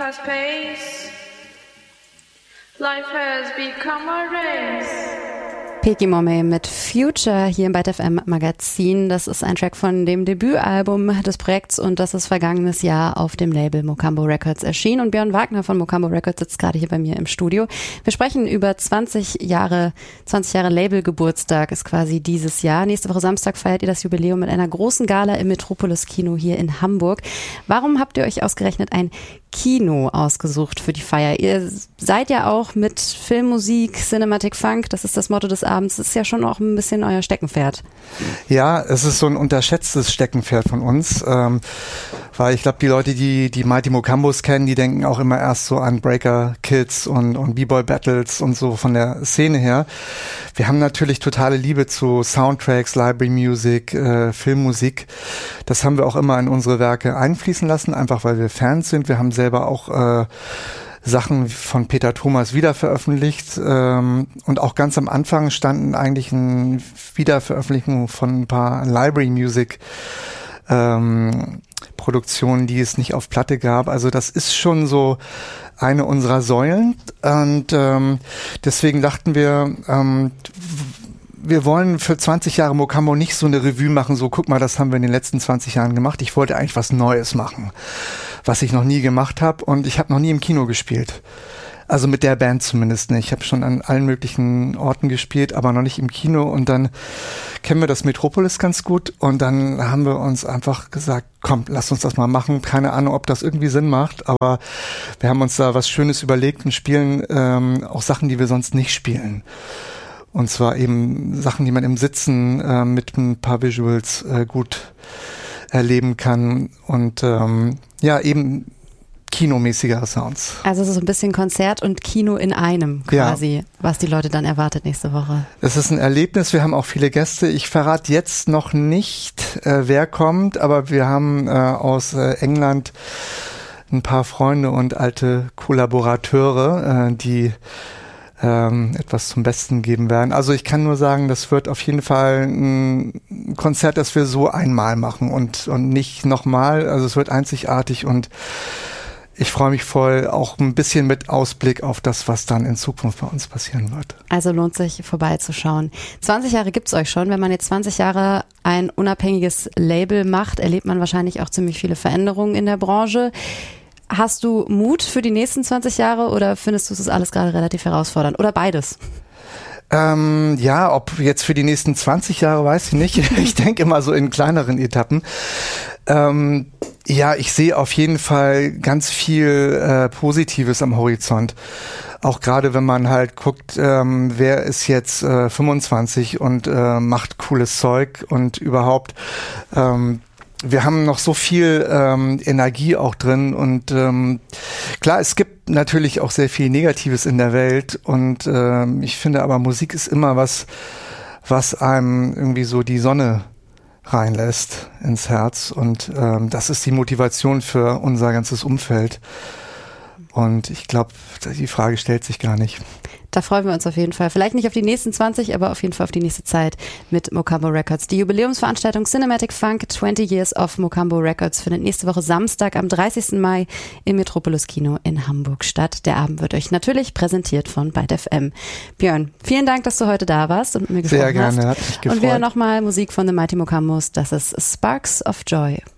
fast pace. Life has become a race. Peki Momay mit Future hier im Byte FM Magazin. Das ist ein Track von dem Debütalbum des Projekts und das ist vergangenes Jahr auf dem Label Mocambo Records erschienen. Und Björn Wagner von Mocambo Records sitzt gerade hier bei mir im Studio. Wir sprechen über 20 Jahre Labelgeburtstag ist quasi dieses Jahr. Nächste Woche Samstag feiert ihr das Jubiläum mit einer großen Gala im Metropolis Kino hier in Hamburg. Warum habt ihr euch ausgerechnet ein Kino ausgesucht für die Feier? Ihr seid ja auch mit Filmmusik, Cinematic Funk, das ist das Motto des Abends, das ist ja schon auch ein bisschen euer Steckenpferd. Ja, es ist so ein unterschätztes Steckenpferd von uns, weil ich glaube, die Leute, die Mighty Mocambos kennen, die denken auch immer erst so an Breaker Kids und B-Boy Battles und so von der Szene her. Wir haben natürlich totale Liebe zu Soundtracks, Library Music, Filmmusik. Das haben wir auch immer in unsere Werke einfließen lassen, einfach weil wir Fans sind. Wir haben selber auch Sachen von Peter Thomas wiederveröffentlicht und auch ganz am Anfang standen eigentlich eine Wiederveröffentlichung von ein paar Library Music Produktionen, die es nicht auf Platte gab. Also das ist schon so eine unserer Säulen und deswegen dachten wir, wir wollen für 20 Jahre Mocambo nicht so eine Revue machen, so guck mal, das haben wir in den letzten 20 Jahren gemacht. Ich wollte eigentlich was Neues machen, was ich noch nie gemacht habe und ich habe noch nie im Kino gespielt. Also mit der Band zumindest nicht. Ich habe schon an allen möglichen Orten gespielt, aber noch nicht im Kino und dann kennen wir das Metropolis ganz gut und dann haben wir uns einfach gesagt, komm, lass uns das mal machen. Keine Ahnung, ob das irgendwie Sinn macht, aber wir haben uns da was Schönes überlegt und spielen auch Sachen, die wir sonst nicht spielen. Und zwar eben Sachen, die man im Sitzen mit ein paar Visuals gut erleben kann und ja, eben kinomäßigere Sounds. Also es ist so ein bisschen Konzert und Kino in einem quasi, ja, was die Leute dann erwartet nächste Woche. Es ist ein Erlebnis, wir haben auch viele Gäste. Ich verrate jetzt noch nicht, wer kommt, aber wir haben aus England ein paar Freunde und alte Kollaborateure, die etwas zum Besten geben werden. Also ich kann nur sagen, das wird auf jeden Fall ein Konzert, das wir so einmal machen und nicht nochmal. Also es wird einzigartig und ich freue mich voll, auch ein bisschen mit Ausblick auf das, was dann in Zukunft bei uns passieren wird. Also lohnt sich vorbeizuschauen. 20 Jahre gibt's euch schon. Wenn man jetzt 20 Jahre ein unabhängiges Label macht, erlebt man wahrscheinlich auch ziemlich viele Veränderungen in der Branche. Hast du Mut für die nächsten 20 Jahre oder findest du es alles gerade relativ herausfordernd? Oder beides? Ja, ob jetzt für die nächsten 20 Jahre, weiß ich nicht. Ich denke immer so in kleineren Etappen. Ja, ich sehe auf jeden Fall ganz viel Positives am Horizont. Auch gerade wenn man halt guckt, wer ist jetzt 25 und macht cooles Zeug und überhaupt wir haben noch so viel Energie auch drin und klar, es gibt natürlich auch sehr viel Negatives in der Welt und ich finde aber Musik ist immer was einem irgendwie so die Sonne reinlässt ins Herz und das ist die Motivation für unser ganzes Umfeld und ich glaube, die Frage stellt sich gar nicht. Da freuen wir uns auf jeden Fall. Vielleicht nicht auf die nächsten 20, aber auf jeden Fall auf die nächste Zeit mit Mocambo Records. Die Jubiläumsveranstaltung Cinematic Funk 20 Years of Mocambo Records findet nächste Woche Samstag am 30. Mai im Metropolis Kino in Hamburg statt. Der Abend wird euch natürlich präsentiert von Byte FM. Björn, vielen Dank, dass du heute da warst und mit mir gesprochen hast. Sehr gerne, hat mich gefreut. Und wir nochmal Musik von The Mighty Mocambos. Das ist Sparks of Joy.